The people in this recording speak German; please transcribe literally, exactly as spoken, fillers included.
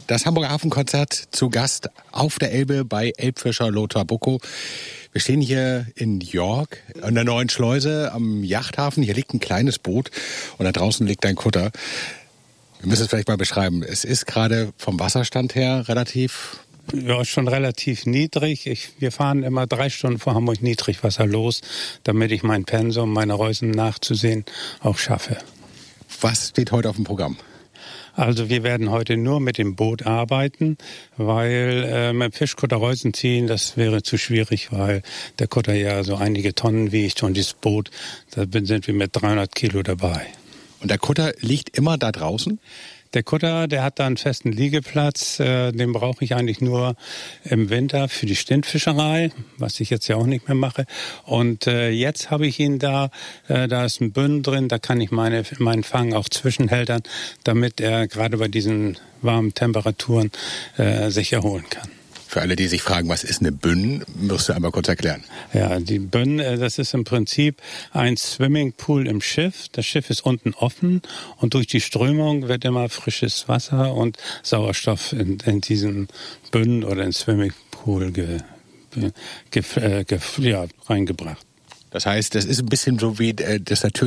Das Hamburger Hafenkonzert zu Gast auf der Elbe bei Elbfischer Lothar Buckow. Wir stehen hier in York an der Neuen Schleuse am Yachthafen. Hier liegt ein kleines Boot und da draußen liegt ein Kutter. Wir müssen es vielleicht mal beschreiben. Es ist gerade vom Wasserstand her relativ... Ja, schon relativ niedrig. Ich, wir fahren immer drei Stunden vor Hamburg Niedrigwasser los, damit ich mein Pensum, meine Reusen nachzusehen, auch schaffe. Was steht heute auf dem Programm? Also wir werden heute nur mit dem Boot arbeiten, weil äh, mit dem Fischkutter Reusen ziehen, das wäre zu schwierig, weil der Kutter ja so einige Tonnen wiegt und dieses Boot, da sind wir mit dreihundert Kilo dabei. Und der Kutter liegt immer da draußen? Der Kutter, der hat da einen festen Liegeplatz, äh, den brauche ich eigentlich nur im Winter für die Stintfischerei, was ich jetzt ja auch nicht mehr mache. Und äh, jetzt habe ich ihn da, äh, da ist ein Bünden drin, da kann ich meine, meinen Fang auch zwischenhältern, damit er gerade bei diesen warmen Temperaturen äh, sich erholen kann. Für alle, die sich fragen, was ist eine Bünn, musst du einmal kurz erklären. Ja, die Bünn, das ist im Prinzip ein Swimmingpool im Schiff. Das Schiff ist unten offen und durch die Strömung wird immer frisches Wasser und Sauerstoff in, in diesen Bünnen oder in Swimmingpool ge, ge, ge, ge, ja, reingebracht. Das heißt, das ist ein bisschen so wie das natürliche